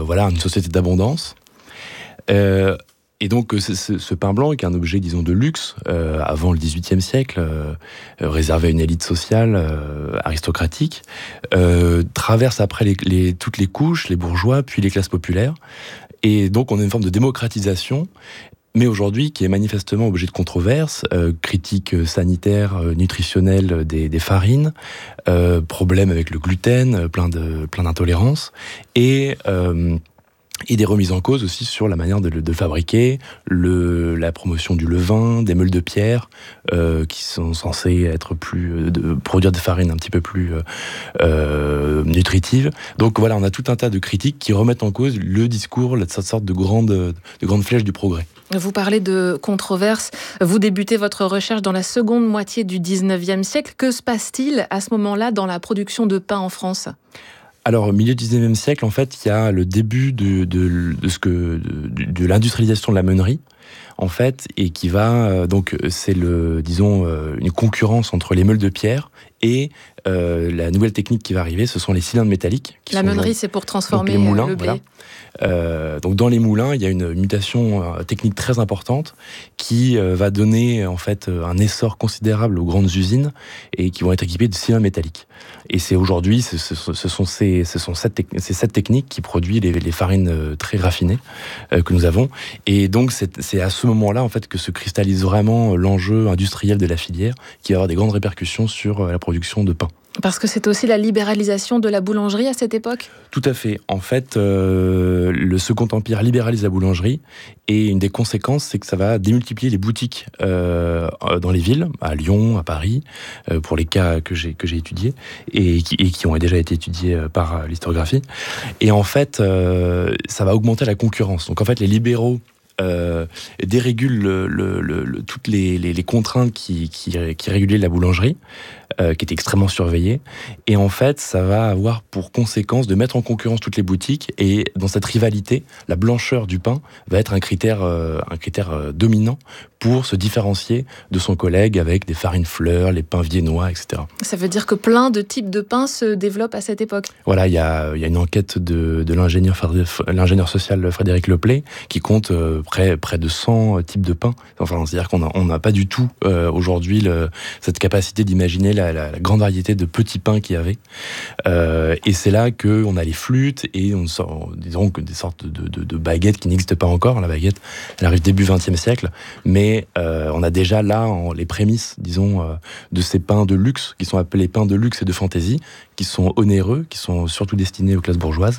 une société d'abondance. Et donc ce pain blanc, qui est un objet, disons, de luxe, avant le XVIIIe siècle, réservé à une élite sociale aristocratique, traverse après toutes les couches, les bourgeois, puis les classes populaires. Et donc on a une forme de démocratisation, mais aujourd'hui qui est manifestement objet de controverse, critiques sanitaires, nutritionnelles des farines, problèmes avec le gluten, plein d'intolérances, et des remises en cause aussi sur la manière de fabriquer, la promotion du levain, des meules de pierre, qui sont censés être produire des farines un petit peu plus nutritives. Donc voilà, on a tout un tas de critiques qui remettent en cause le discours, cette sorte de grande flèche du progrès. Vous parlez de controverses. Vous débutez votre recherche dans la seconde moitié du 19e siècle. Que se passe-t-il à ce moment-là dans la production de pain en France ? Alors, au milieu du XIXe siècle, en fait, il y a le début de l'industrialisation de la meunerie, en fait, et qui va donc c'est une concurrence entre les meules de pierre et la nouvelle technique qui va arriver, ce sont les cylindres métalliques. La meunerie, c'est pour transformer les moulins, le blé. Voilà. Donc dans les moulins, il y a une mutation technique très importante qui va donner en fait un essor considérable aux grandes usines et qui vont être équipées de cylindres métalliques. Et c'est aujourd'hui, ce sont cette technique qui produit les farines très raffinées que nous avons. Et donc c'est à ce moment-là en fait que se cristallise vraiment l'enjeu industriel de la filière, qui va avoir des grandes répercussions sur la production de pain. Parce que c'est aussi la libéralisation de la boulangerie à cette époque ? Tout à fait. En fait, le Second Empire libéralise la boulangerie et une des conséquences, c'est que ça va démultiplier les boutiques dans les villes, à Lyon, à Paris, pour les cas que j'ai étudiés et qui ont déjà été étudiés par l'historiographie. Et en fait, ça va augmenter la concurrence. Donc en fait, les libéraux dérégulent toutes les contraintes qui régulaient la boulangerie, qui était extrêmement surveillée. Et en fait, ça va avoir pour conséquence de mettre en concurrence toutes les boutiques. Et dans cette rivalité, la blancheur du pain va être un critère dominant pour se différencier de son collègue avec des farines fleurs, les pains viennois, etc. Ça veut dire que plein de types de pains se développent à cette époque. Voilà, il y a une enquête de l'ingénieur social Frédéric Leplay qui compte près de 100 types de pains. Enfin, c'est-à-dire qu'on n'a pas du tout aujourd'hui cette capacité d'imaginer la grande variété de petits pains qu'il y avait. Et c'est là qu'on a les flûtes et disons que des sortes de baguettes qui n'existent pas encore. La baguette, elle arrive début XXe siècle, mais on a déjà là les prémices, disons, de ces pains de luxe qui sont appelés pains de luxe et de fantaisie, qui sont onéreux, qui sont surtout destinés aux classes bourgeoises.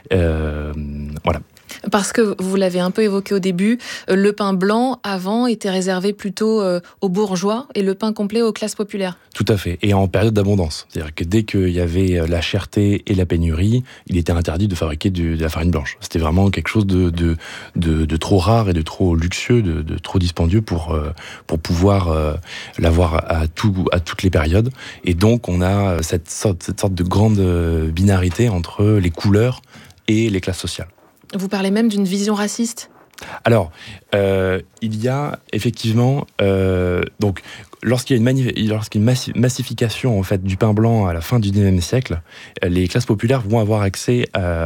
Voilà. Parce que vous l'avez un peu évoqué au début, le pain blanc avant était réservé plutôt aux bourgeois et le pain complet aux classes populaires. Tout à fait, et en période d'abondance. C'est-à-dire que dès qu'il y avait la cherté et la pénurie, il était interdit de fabriquer de la farine blanche. C'était vraiment quelque chose de trop rare et de trop luxueux, de trop dispendieux pour pouvoir l'avoir à toutes les périodes. Et donc on a cette sorte de grande binarité entre les couleurs et les classes sociales. Vous parlez même d'une vision raciste ? Alors, il y a effectivement donc lorsqu'il y a une massification en fait du pain blanc à la fin du XIXe siècle, les classes populaires vont avoir accès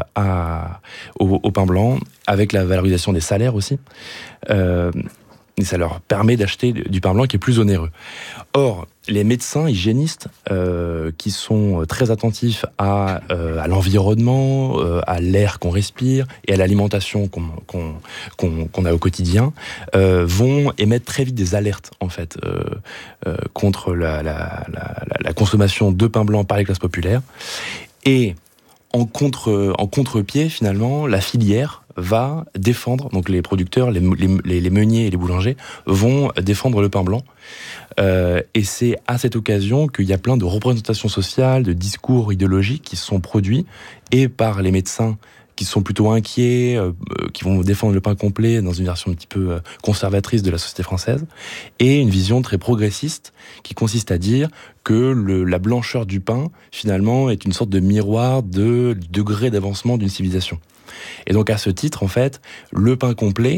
au pain blanc avec la valorisation des salaires aussi. Et ça leur permet d'acheter du pain blanc qui est plus onéreux. Or, les médecins hygiénistes qui sont très attentifs à l'environnement, à l'air qu'on respire et à l'alimentation qu'on a au quotidien, vont émettre très vite des alertes en fait contre la consommation de pain blanc par les classes populaires. Et en contre-pied, finalement, la filière va défendre, donc les producteurs, les meuniers et les boulangers vont défendre le pain blanc. Et c'est à cette occasion qu'il y a plein de représentations sociales, de discours idéologiques qui sont produits, et par les médecins qui sont plutôt inquiets, qui vont défendre le pain complet dans une version un petit peu conservatrice de la société française, et une vision très progressiste qui consiste à dire que la blancheur du pain, finalement, est une sorte de miroir de degré d'avancement d'une civilisation. Et donc, à ce titre, en fait, le pain complet,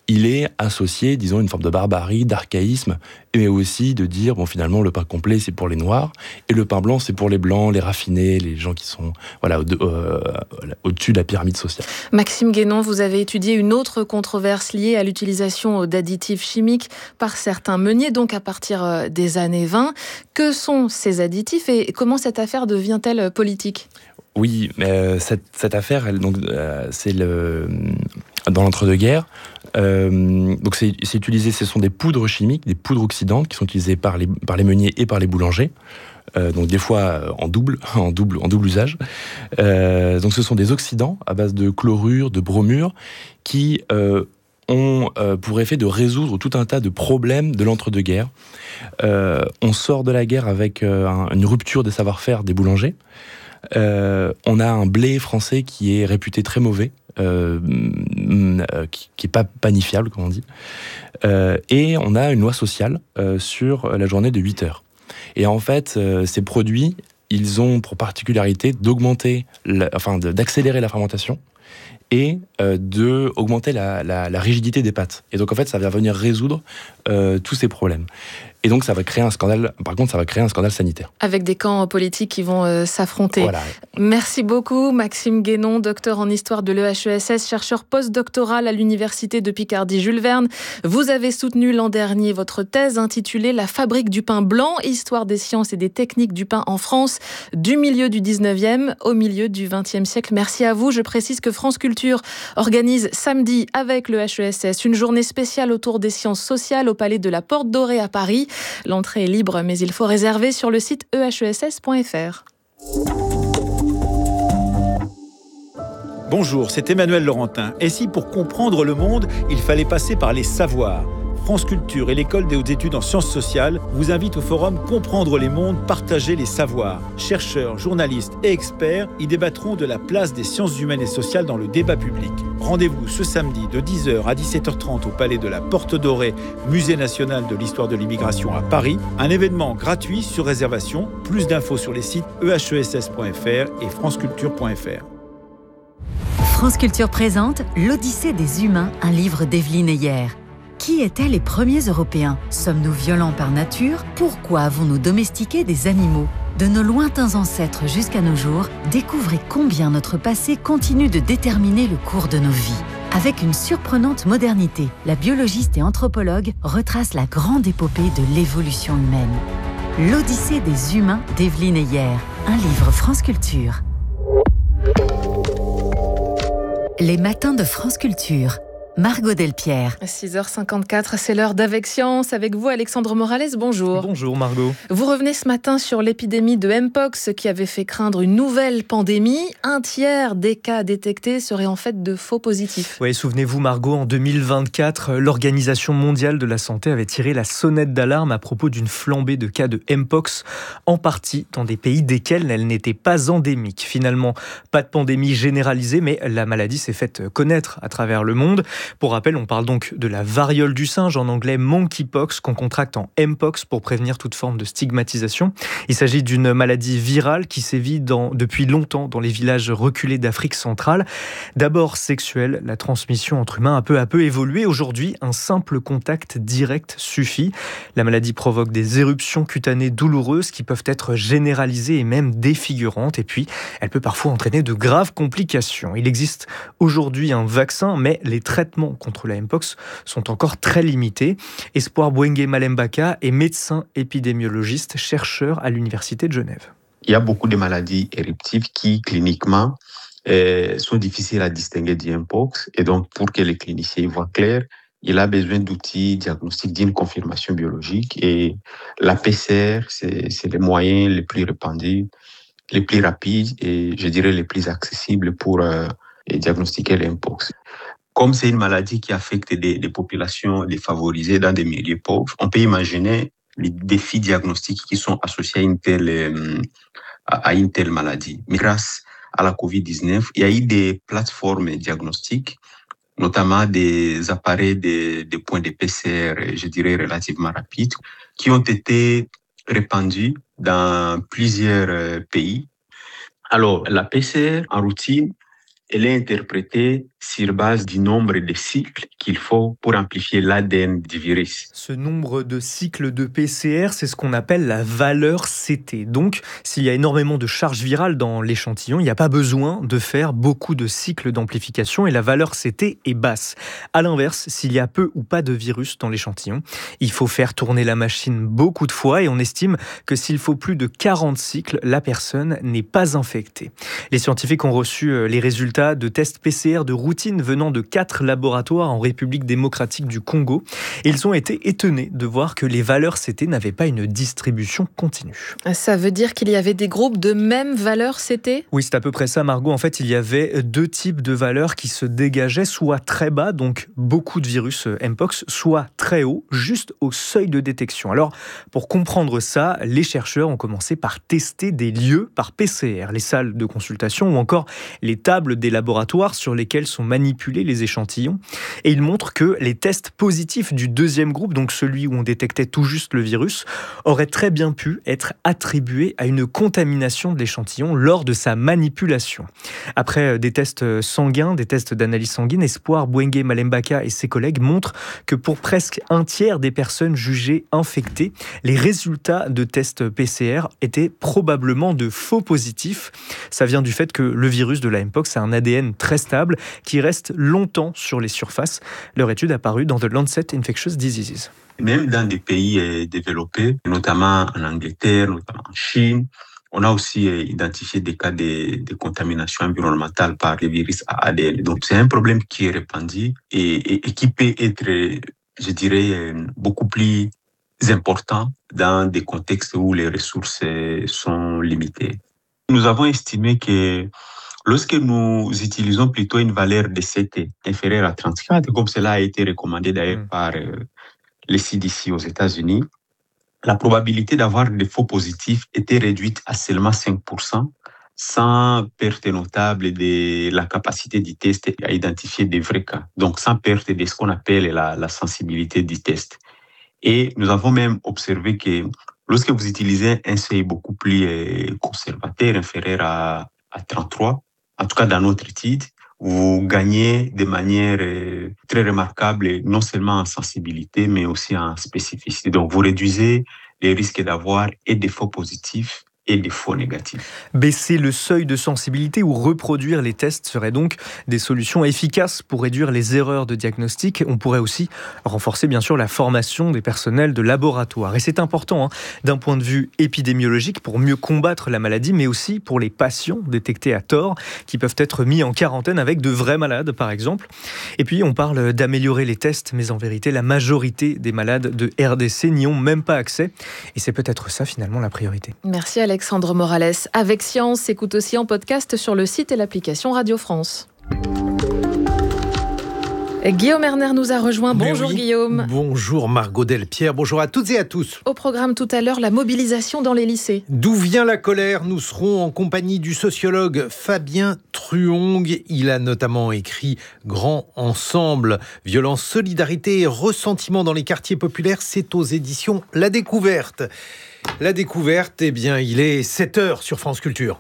il est associé, disons, à une forme de barbarie, d'archaïsme, mais aussi de dire, bon, finalement, le pain complet, c'est pour les Noirs, et le pain blanc, c'est pour les Blancs, les raffinés, les gens qui sont au-dessus de la pyramide sociale. Maxime Guénon, vous avez étudié une autre controverse liée à l'utilisation d'additifs chimiques par certains meuniers, donc à partir des années 20. Que sont ces additifs et comment cette affaire devient-elle politique ? Oui, cette affaire, c'est dans l'entre-deux-guerres. Donc c'est utilisé, ce sont des poudres chimiques, des poudres oxydantes qui sont utilisées par les meuniers et par les boulangers. Donc des fois en double usage. Donc ce sont des oxydants à base de chlorure, de bromure, qui ont pour effet de résoudre tout un tas de problèmes de l'entre-deux-guerres. On sort de la guerre avec une rupture des savoir-faire des boulangers. On a un blé français qui est réputé très mauvais, qui est pas panifiable, comme on dit. Et on a une loi sociale sur la journée de 8 heures. Et en fait, ces produits, ils ont pour particularité d'accélérer la fermentation et d'augmenter la rigidité des pâtes. Et donc en fait, ça va venir résoudre tous ces problèmes. Et donc ça va créer un scandale. Par contre, ça va créer un scandale sanitaire. Avec des camps politiques qui vont s'affronter. Voilà. Merci beaucoup, Maxime Guénon, docteur en histoire de l'EHESS, chercheur postdoctoral à l'université de Picardie Jules Verne. Vous avez soutenu l'an dernier votre thèse intitulée La fabrique du pain blanc, histoire des sciences et des techniques du pain en France, du milieu du 19e au milieu du 20e siècle. Merci à vous. Je précise que France Culture organise samedi avec le HESS une journée spéciale autour des sciences sociales au Palais de la Porte Dorée à Paris. L'entrée est libre, mais il faut réserver sur le site ehess.fr. Bonjour, c'est Emmanuel Laurentin. Et si pour comprendre le monde, il fallait passer par les savoirs ? France Culture et l'École des hautes études en sciences sociales vous invitent au forum Comprendre les mondes, partager les savoirs. Chercheurs, journalistes et experts y débattront de la place des sciences humaines et sociales dans le débat public. Rendez-vous ce samedi de 10h à 17h30 au Palais de la Porte Dorée, Musée national de l'histoire de l'immigration à Paris. Un événement gratuit sur réservation. Plus d'infos sur les sites ehess.fr et franceculture.fr. France Culture présente L'Odyssée des humains, un livre d'Evelyne Heyer. Qui étaient les premiers Européens ? Sommes-nous violents par nature ? Pourquoi avons-nous domestiqué des animaux ? De nos lointains ancêtres jusqu'à nos jours, découvrez combien notre passé continue de déterminer le cours de nos vies. Avec une surprenante modernité, la biologiste et anthropologue retrace la grande épopée de l'évolution humaine. L'Odyssée des humains d'Evelyne Heyer, un livre France Culture. Les matins de France Culture. Margot Delpierre. 6h54, c'est l'heure d'Avec Science. Avec vous, Alexandre Morales, bonjour. Bonjour Margot. Vous revenez ce matin sur l'épidémie de Mpox qui avait fait craindre une nouvelle pandémie. Un tiers des cas détectés seraient en fait de faux positifs. Oui, souvenez-vous Margot, en 2024, l'Organisation mondiale de la santé avait tiré la sonnette d'alarme à propos d'une flambée de cas de Mpox, en partie dans des pays desquels elle n'était pas endémique. Finalement, pas de pandémie généralisée, mais la maladie s'est faite connaître à travers le monde. Pour rappel, on parle donc de la variole du singe, en anglais monkeypox, qu'on contracte en Mpox pour prévenir toute forme de stigmatisation. Il s'agit d'une maladie virale qui sévit depuis longtemps dans les villages reculés d'Afrique centrale. D'abord sexuelle, la transmission entre humains a peu à peu évolué. Aujourd'hui, un simple contact direct suffit. La maladie provoque des éruptions cutanées douloureuses qui peuvent être généralisées et même défigurantes. Et puis, elle peut parfois entraîner de graves complications. Il existe aujourd'hui un vaccin, mais les traitements contre la Mpox sont encore très limités. Espoir Bouengue Malembaka est médecin épidémiologiste, chercheur à l'Université de Genève. Il y a beaucoup de maladies éruptives qui, cliniquement, sont difficiles à distinguer du Mpox. Et donc, pour que les cliniciens y voient clair, il a besoin d'outils diagnostiques d'une confirmation biologique. Et la PCR, c'est les moyens les plus répandus, les plus rapides et, je dirais, les plus accessibles pour diagnostiquer le Mpox. Comme c'est une maladie qui affecte des populations défavorisées dans des milieux pauvres, on peut imaginer les défis diagnostiques qui sont associés à une telle maladie. Mais grâce à la COVID-19, il y a eu des plateformes diagnostiques, notamment des appareils des points de PCR, je dirais relativement rapides, qui ont été répandus dans plusieurs pays. Alors, la PCR en routine, elle est interprétée sur base du nombre de cycles qu'il faut pour amplifier l'ADN du virus. Ce nombre de cycles de PCR, c'est ce qu'on appelle la valeur CT. Donc, s'il y a énormément de charge virale dans l'échantillon, il n'y a pas besoin de faire beaucoup de cycles d'amplification et la valeur CT est basse. À l'inverse, s'il y a peu ou pas de virus dans l'échantillon, il faut faire tourner la machine beaucoup de fois et on estime que s'il faut plus de 40 cycles, la personne n'est pas infectée. Les scientifiques ont reçu les résultats de tests PCR de routine venant de 4 laboratoires en République démocratique du Congo. Et ils ont été étonnés de voir que les valeurs CT n'avaient pas une distribution continue. Ça veut dire qu'il y avait des groupes de même valeur CT ? Oui, c'est à peu près ça, Margot. En fait, il y avait 2 types de valeurs qui se dégageaient, soit très bas, donc beaucoup de virus Mpox, soit très haut, juste au seuil de détection. Alors, pour comprendre ça, les chercheurs ont commencé par tester des lieux par PCR, les salles de consultation ou encore les tables des laboratoires sur lesquels sont manipulés les échantillons. Et ils montrent que les tests positifs du deuxième groupe, donc celui où on détectait tout juste le virus, auraient très bien pu être attribués à une contamination de l'échantillon lors de sa manipulation. Après des tests sanguins, des tests d'analyse sanguine, Espoir Bouengue Malembaka et ses collègues montrent que pour presque un tiers des personnes jugées infectées, les résultats de tests PCR étaient probablement de faux positifs. Ça vient du fait que le virus de la Mpox a un ADN très stable qui reste longtemps sur les surfaces. Leur étude a paru dans The Lancet Infectious Diseases. Même dans des pays développés, notamment en Angleterre, notamment en Chine, on a aussi identifié des cas de contamination environnementale par les virus à ADN. Donc c'est un problème qui est répandu et qui peut être, je dirais, beaucoup plus important dans des contextes où les ressources sont limitées. Nous avons estimé que lorsque nous utilisons plutôt une valeur de CT inférieure à 34, comme cela a été recommandé d'ailleurs par les CDC aux États-Unis, la probabilité d'avoir des faux positifs était réduite à seulement 5%, sans perte notable de la capacité du test à identifier des vrais cas, donc sans perte de ce qu'on appelle la sensibilité du test. Et nous avons même observé que lorsque vous utilisez un seuil beaucoup plus conservateur, inférieur à 33, en tout cas dans notre étude, vous gagnez de manière très remarquable, non seulement en sensibilité, mais aussi en spécificité. Donc, vous réduisez les risques d'avoir et des faux positifs et des faux négatifs. Baisser le seuil de sensibilité ou reproduire les tests seraient donc des solutions efficaces pour réduire les erreurs de diagnostic. On pourrait aussi renforcer bien sûr la formation des personnels de laboratoire. Et c'est important d'un point de vue épidémiologique pour mieux combattre la maladie, mais aussi pour les patients détectés à tort qui peuvent être mis en quarantaine avec de vrais malades par exemple. Et puis on parle d'améliorer les tests, mais en vérité la majorité des malades de RDC n'y ont même pas accès. Et c'est peut-être ça finalement la priorité. Merci Alexandre Morales. Avec Science, s'écoute aussi en podcast sur le site et l'application Radio France. Guillaume Erner nous a rejoint. Bonjour Guillaume. Bonjour Margot Delpierre, bonjour à toutes et à tous. Au programme tout à l'heure, la mobilisation dans les lycées. D'où vient la colère ? Nous serons en compagnie du sociologue Fabien Truong. Il a notamment écrit Grand Ensemble, violence, solidarité et ressentiment dans les quartiers populaires. C'est aux éditions La Découverte. La Découverte, eh bien, il est 7h sur France Culture.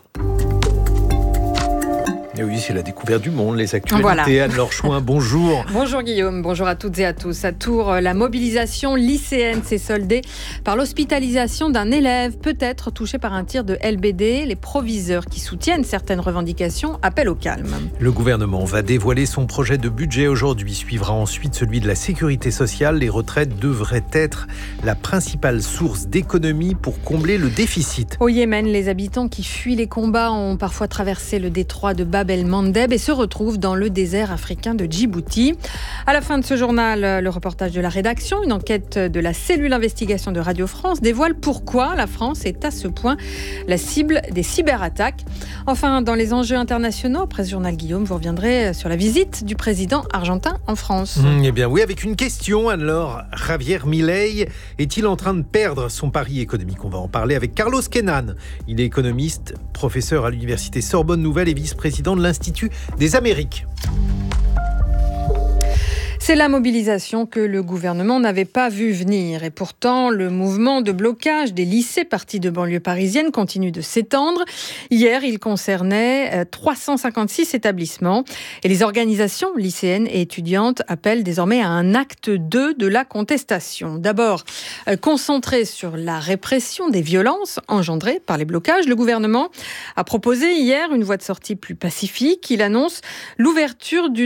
Et oui, c'est la découverte du monde, les actualités. Voilà. Anne-Laure Chouin, bonjour. Bonjour Guillaume, bonjour à toutes et à tous. À Tours, la mobilisation lycéenne s'est soldée par l'hospitalisation d'un élève, peut-être touché par un tir de LBD. Les proviseurs qui soutiennent certaines revendications appellent au calme. Le gouvernement va dévoiler son projet de budget aujourd'hui. Suivra ensuite celui de la sécurité sociale. Les retraites devraient être la principale source d'économie pour combler le déficit. Au Yémen, les habitants qui fuient les combats ont parfois traversé le détroit de Bab el-Mandeb et se retrouve dans le désert africain de Djibouti. À la fin de ce journal, le reportage de la rédaction, une enquête de la cellule investigation de Radio France dévoile pourquoi la France est à ce point la cible des cyberattaques. Enfin, dans les enjeux internationaux, après ce journal Guillaume, vous reviendrez sur la visite du président argentin en France. Eh bien oui, avec une question, alors, Javier Milei est-il en train de perdre son pari économique ? On va en parler avec Carlos Kenan. Il est économiste, professeur à l'université Sorbonne Nouvelle et vice-président de l'Institut des Amériques. C'est la mobilisation que le gouvernement n'avait pas vu venir. Et pourtant, le mouvement de blocage des lycées partis de banlieue parisienne continue de s'étendre. Hier, il concernait 356 établissements. Et les organisations lycéennes et étudiantes appellent désormais à un acte 2 de la contestation. D'abord, concentré sur la répression des violences engendrées par les blocages, le gouvernement a proposé hier une voie de sortie plus pacifique. Il annonce l'ouverture d'une